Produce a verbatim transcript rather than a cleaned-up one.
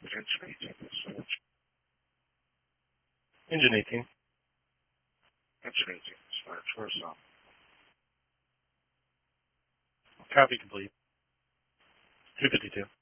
Engine eighteen. Engine eighteen. Start first off. Copy complete. two fifty-two.